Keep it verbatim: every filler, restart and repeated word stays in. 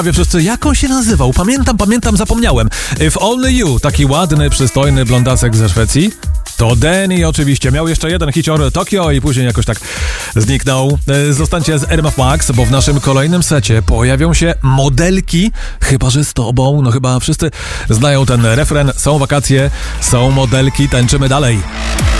Wie wszyscy, jak on się nazywał? Pamiętam, pamiętam, zapomniałem. If Only You, taki ładny, przystojny blondasek ze Szwecji. To Danny oczywiście. Miał jeszcze jeden hicior Tokio i później jakoś tak zniknął. Zostańcie z R M F Max, bo w naszym kolejnym secie pojawią się modelki. Chyba że z tobą. No chyba wszyscy znają ten refren. Są wakacje, są modelki, tańczymy dalej.